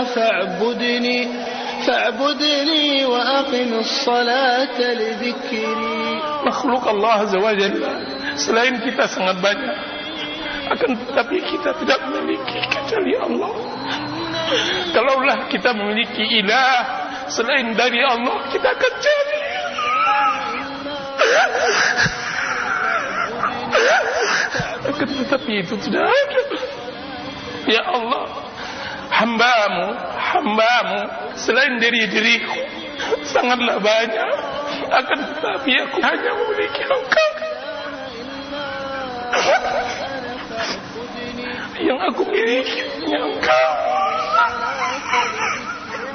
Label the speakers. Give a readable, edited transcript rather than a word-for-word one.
Speaker 1: فاعبدني وأقم الصلاة لذكري.
Speaker 2: Makhluk Allah Azza wa Jalla selain kita sangat banyak, akan tetapi kita tidak memiliki kecuali Allah. Kalaulah kita memiliki ilah selain dari Allah, kita akan cari. Akan tetapi itu tidak ada. Ya Allah, hambamu selain dari diriku sangatlah banyak, akan tetapi aku hanya memiliki Engkau. Yang aku miliki hanya Engkau.